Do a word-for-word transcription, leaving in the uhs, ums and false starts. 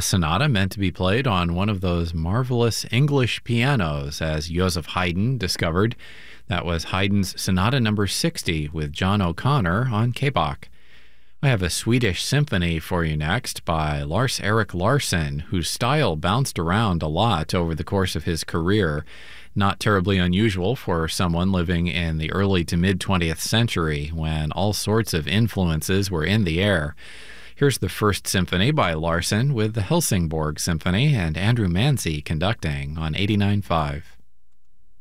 sonata meant to be played on one of those marvelous English pianos, as Joseph Haydn discovered. That was Haydn's Sonata number sixty with John O'Connor on K B O C. I have a Swedish symphony for you next by Lars-Erik Larsson, whose style bounced around a lot over the course of his career. Not terribly unusual for someone living in the early to mid-twentieth century when all sorts of influences were in the air. Here's the First Symphony by Larsson with the Helsingborg Symphony and Andrew Manzi conducting on eighty-nine point five.